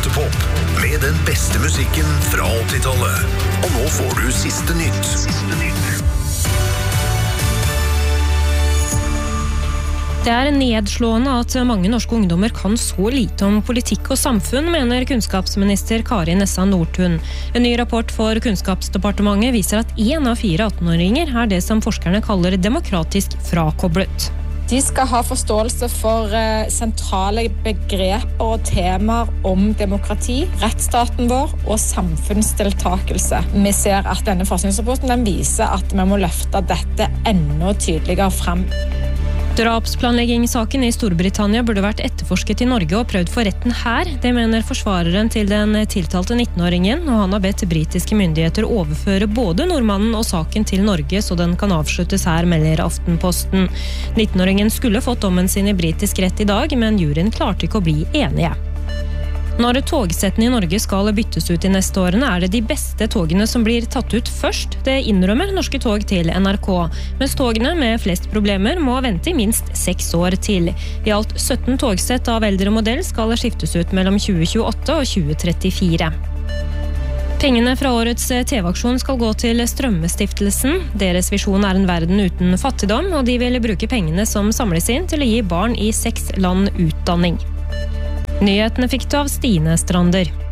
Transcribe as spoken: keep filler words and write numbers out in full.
Teaterpop med den beste musikken fra åttitallet. Og nå får du siste nytt. Siste nytt. Det er nedslående at mange norske ungdommer kan så lite om politikk og samfunn, mener kunnskapsminister Kari Nessa Nordtun. En ny rapport for Kunnskapsdepartementet viser at en av fire attenåringer er det som forskerne kaller demokratisk frakoblet. De skal ha forståelse for uh, sentrale begreper og temaer om demokrati, rettsstaten vår og samfunnsdeltakelse. Vi ser at denne forskningsrapporten den viser at vi må løfte dette enda tydeligere frem. Drapsplanleggingssaken i Storbritannia burde vært etterforsket i Norge og prøvd for retten her. Det mener forsvareren til den tiltalte nittenåringen, og han har bedt britiske myndigheter overføre både nordmannen og saken til Norge, så den kan avsluttes her, melder Aftenposten. nittenåringen skulle fått dommen sin i britisk rett i dag, men juryen klarte ikke å bli enige. Når togsettene i Norge skal byttes ut i neste årene, er det de beste togene som blir tatt ut først. Det innrømmer Norske Tog til N R K, mens togene med flest problemer må vente i minst seks år til. I alt sytten togsett av eldre modell skal skiftes ut mellom tjue tjueåtte og tjue trettifire. Pengene fra årets T V-aksjon skal gå til Strømmestiftelsen. Deres visjon er en verden uten fattigdom, og de vil bruke pengene som samles inn til å gi barn i seks land utdanning. Nyhetene fikk du av Stine Strander.